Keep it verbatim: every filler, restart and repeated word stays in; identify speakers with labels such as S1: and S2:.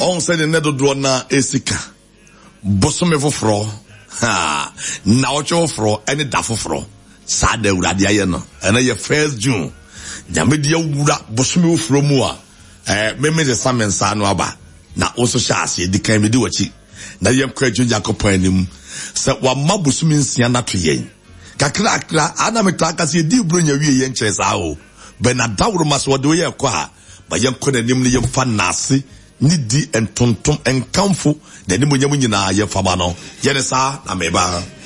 S1: on said the nedo drona esika bosome foforo ha na ocho foforo ene da foforo sa da urade aye no ene ye first June nyame de awura bosome foforo mu a eh meme de samensa no aba na also shase di kan me di wachi na yem kwajo Jacob anim se wa mabosome nsia na to yen kakra akra ana metaka se di bro nya wie yen kyeresa o be na dawro maso de ye kwa ba yem kɔ nanim ne yem fa nase ni di entontom enkamfo na nim nyam nyina ye fama no ye ne sa na meba